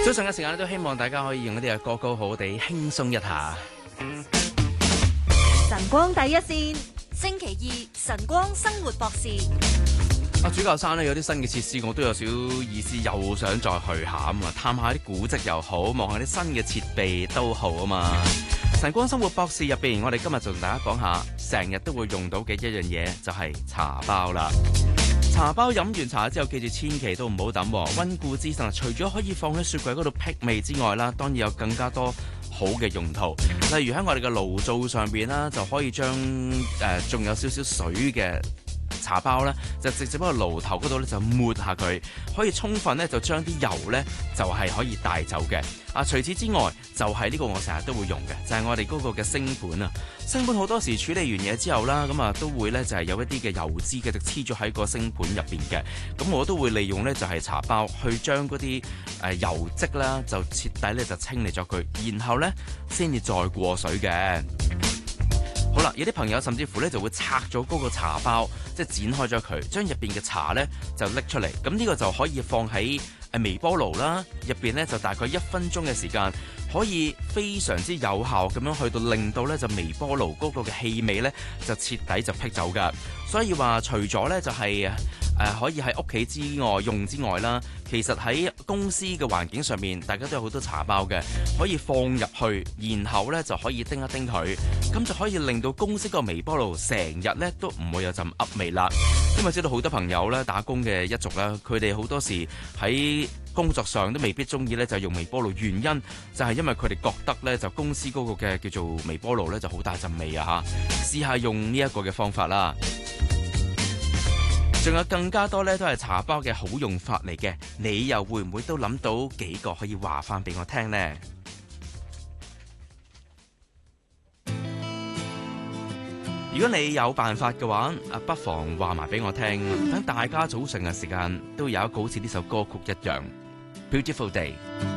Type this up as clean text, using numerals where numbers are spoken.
早上嘅時間咧，都希望大家可以用一啲嘅歌曲好好地輕鬆一下。 晨光第一線， 星期二晨光生活博士。 主教山咧有啲新嘅設施，我都有少意思，又想再去下啊嘛，探下啲古蹟又好，望下啲新嘅設備都好啊嘛。晨光生活博士入邊，我哋今日就同大家講下，成日都會用到嘅一樣嘢就係茶包啦。茶包飲完茶之後，記住千祈都唔好抌，溫故知新。除咗可以放喺雪櫃嗰度辟味之外啦，當然有更加多好嘅用途。例如喺我哋嘅爐灶上邊啦，就可以將仲有少少水嘅茶包咧，就直接喺個爐頭嗰度咧就抹下佢，可以充分咧就將啲油咧就係可以帶走嘅。除此之外，就係呢個我成日都會用嘅，就係我哋嗰個嘅星盤啊。星盤好多時處理完嘢之後啦，咁啊都會咧就係有一啲嘅油脂嘅就黐咗喺個星盤入邊嘅。咁我都會利用咧就係茶包去將嗰啲油漬啦就徹底咧就清理咗佢，然後咧先至再過水嘅。好啦，有啲朋友甚至乎咧就會拆咗嗰個茶包，即係剪開咗佢，將入邊嘅茶咧就拎出嚟。咁呢個就可以放喺微波爐啦，入邊咧就大概1分鐘嘅時間，可以非常之有效咁樣去到令到咧就微波爐嗰個嘅氣味咧就徹底就辟走噶。所以話除咗咧就係可以喺屋企之外用之外啦，其實喺公司嘅環境上面，大家都有好多茶包嘅，可以放入去，然後咧就可以叮一叮佢，咁就可以令到公司個微波爐成日咧都唔會有陣噏味啦。因為知道好多朋友咧打工嘅一族啦，佢哋好多時喺工作上都未必中意咧就用微波爐，原因就係因為佢哋覺得咧就公司嗰個嘅叫做微波爐咧就好大陣味啊嚇。試下用呢一個嘅方法啦。仲有更加多咧，都係茶包嘅好用法嚟嘅，你又會唔會都諗到幾個可以話翻俾我聽呢？如果你有辦法嘅話，不妨話埋俾我聽，等大家早晨嘅時間都有一個好似呢首歌曲一樣 Beautiful Day。